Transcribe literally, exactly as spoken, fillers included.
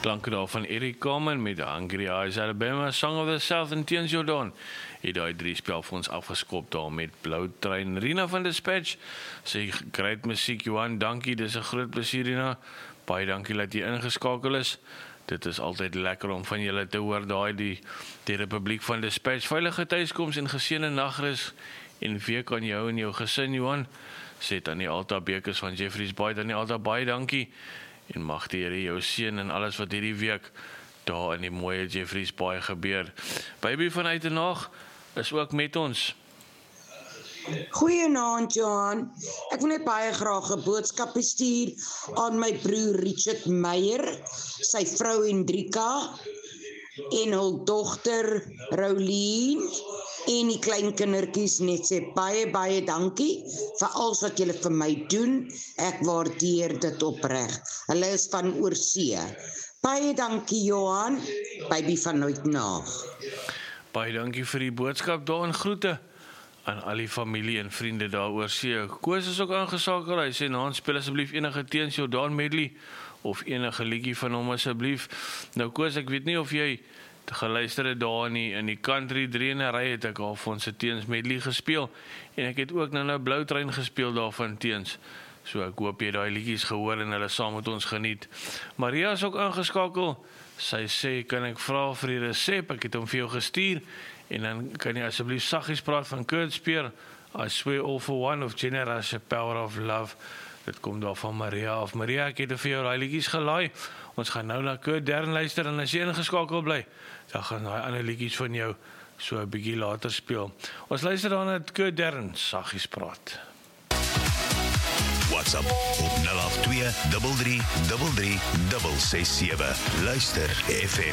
Klanke daar van Eric Carmen met Hungry Eyes Alabama, Song of the South en Teens Jordan. Het daai drie spel vir ons afgeskop daar met Blou Trein. Rina van Dispatch sê great musiek Johan, dankie, dis 'n groot plesier Rina. Baie dankie dat jy ingeskakel is. Dit is altyd lekker om van julle te hoor daai die die Republiek van Dispatch. Veilige tuiskoms en geseënde nagrus en week aan jou en jou gesin Johan. Sê dan die Alta Bekers van Jeffreys Bay, dan die Alta baie dankie. En mag die Here jou seën en alles wat hierdie week daar in die mooie Jeffreys Bay gebeur. Baby van Uitenaag is ook met ons. Goeienaand Johan. Ek wil net baie graag 'n boodskap stuur aan my broer Richard Meyer, sy vrou Hendrika en hul dogter Roulien en die kleinkindertjies net sê baie baie dankie vir alles wat julle vir my doen. Ek waardeer dit opreg. Hulle is van oorsee. Baie dankie Johan, baby van Uitenaag. Baie dankie vir die boodskap daar en groete aan al die familie en vriende daar oorsee. Koos is ook aangesakel. Hy sê naam speel asseblief enige Teens Jordan medley of enige liedjie van hom asseblief. Nou Koos, ek weet nie of jy geluister het daar in die, in die country drie in 'n ry het ek al vir ons se Teens medley gespeel en ek het ook nou nou Blou Trein gespeel daar van Teens. So ek hoop jy daai liedjies gehoor en hulle saam met ons geniet. Maria is ook aangeskakel. Sy sê kan ek vra vir die resep? Ek het hom vir jou gestuur en dan kan jy asseblief saggies praat van Kurt Speer. I swear all for one of Generous Power of Love. Dit kom daar van Maria af. Maria, ek het vir jou daai liedjies gelaai. Ons gaan nou na Kurt Dern luister en as jy ingeskakel bly, dan gaan daai ander liedjies van jou so 'n bietjie later speel. Ons luister dan na Kurt Dern, saggies praat. WhatsApp op nul agt twee drie drie drie drie ses ses sewe. Luister F M.